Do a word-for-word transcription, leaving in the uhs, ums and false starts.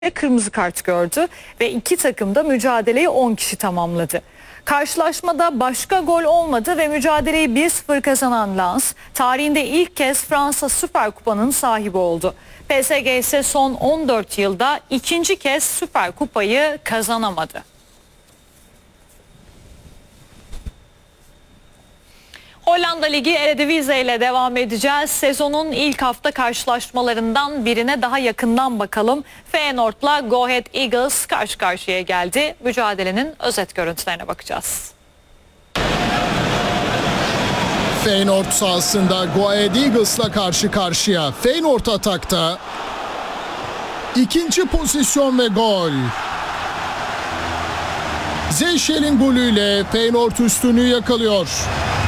kırmızı kart gördü ve iki takım da mücadeleyi on kişi tamamladı. Karşılaşmada başka gol olmadı ve mücadeleyi bir sıfır kazanan Lens, tarihinde ilk kez Fransa Süper Kupa'nın sahibi oldu. P S G ise son on dört yılda ikinci kez Süper Kupayı kazanamadı. Hollanda Ligi Eredivisie ile devam edeceğiz. Sezonun ilk hafta karşılaşmalarından birine daha yakından bakalım. Feyenoord'la Go Ahead Eagles karşı karşıya geldi. Mücadelenin özet görüntülerine bakacağız. Feyenoord sahasında Go Ahead Eagles'la karşı karşıya. Feyenoord atakta. İkinci pozisyon ve gol. Zeyşel'in golüyle Feyenoord üstünlüğü yakalıyor.